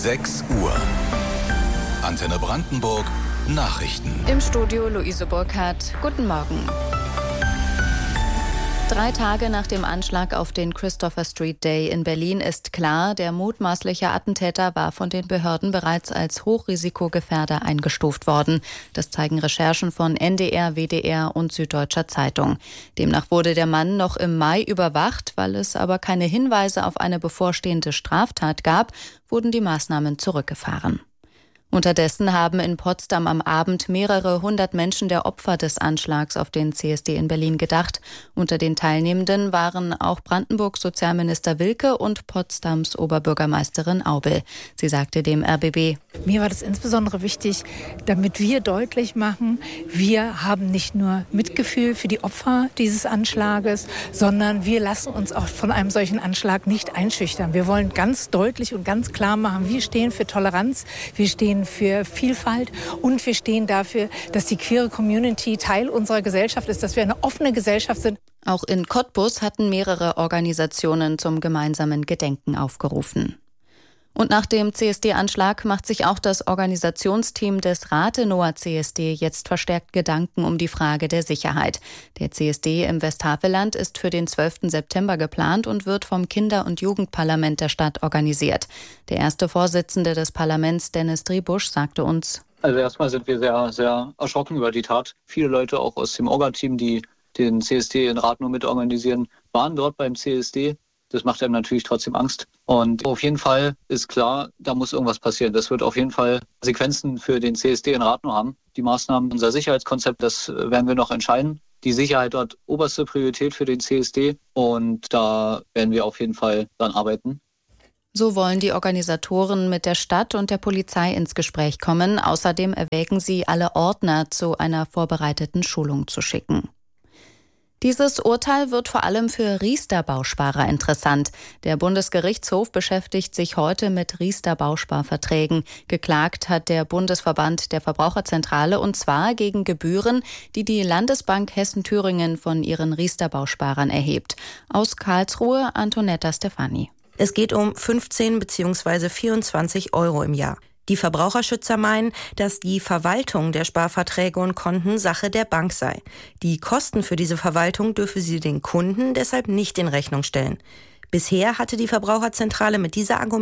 6 Uhr. Antenne Brandenburg. Nachrichten. Im Studio Luise Burkhardt. Guten Morgen. 3 Tage nach dem Anschlag auf den Christopher Street Day in Berlin ist klar, der mutmaßliche Attentäter war von den Behörden bereits als Hochrisikogefährder eingestuft worden. Das zeigen Recherchen von NDR, WDR und Süddeutscher Zeitung. Demnach wurde der Mann noch im Mai überwacht, weil es aber keine Hinweise auf eine bevorstehende Straftat gab, wurden die Maßnahmen zurückgefahren. Unterdessen haben in Potsdam am Abend mehrere hundert Menschen der Opfer des Anschlags auf den CSD in Berlin gedacht. Unter den Teilnehmenden waren auch Brandenburgs Sozialminister Wilke und Potsdams Oberbürgermeisterin Aubel. Sie sagte dem RBB: Mir war das insbesondere wichtig, damit wir deutlich machen, wir haben nicht nur Mitgefühl für die Opfer dieses Anschlages, sondern wir lassen uns auch von einem solchen Anschlag nicht einschüchtern. Wir wollen ganz deutlich und ganz klar machen, wir stehen für Toleranz, wir stehen für Vielfalt und wir stehen dafür, dass die queere Community Teil unserer Gesellschaft ist, dass wir eine offene Gesellschaft sind. Auch in Cottbus hatten mehrere Organisationen zum gemeinsamen Gedenken aufgerufen. Und nach dem CSD-Anschlag macht sich auch das Organisationsteam des Rathenower CSD jetzt verstärkt Gedanken um die Frage der Sicherheit. Der CSD im Westhaveland ist für den 12. September geplant und wird vom Kinder- und Jugendparlament der Stadt organisiert. Der erste Vorsitzende des Parlaments, Dennis Driebusch, sagte uns: Also erstmal sind wir sehr, sehr erschrocken über die Tat. Viele Leute auch aus dem Orga-Team, die den CSD in Rathenow mitorganisieren, waren dort beim CSD. Das macht einem natürlich trotzdem Angst. Und auf jeden Fall ist klar, da muss irgendwas passieren. Das wird auf jeden Fall Konsequenzen für den CSD in Rathenow haben. Die Maßnahmen, unser Sicherheitskonzept, das werden wir noch entscheiden. Die Sicherheit dort oberste Priorität für den CSD. Und da werden wir auf jeden Fall dran arbeiten. So wollen die Organisatoren mit der Stadt und der Polizei ins Gespräch kommen. Außerdem erwägen sie, alle Ordner zu einer vorbereiteten Schulung zu schicken. Dieses Urteil wird vor allem für Riester-Bausparer interessant. Der Bundesgerichtshof beschäftigt sich heute mit Riester-Bausparverträgen. Geklagt hat der Bundesverband der Verbraucherzentrale, und zwar gegen Gebühren, die die Landesbank Hessen-Thüringen von ihren Riester-Bausparern erhebt. Aus Karlsruhe Antonetta Stefani. Es geht um 15 bzw. 24 € im Jahr. Die Verbraucherschützer meinen, dass die Verwaltung der Sparverträge und Konten Sache der Bank sei. Die Kosten für diese Verwaltung dürfe sie den Kunden deshalb nicht in Rechnung stellen. Bisher hatte die Verbraucherzentrale mit dieser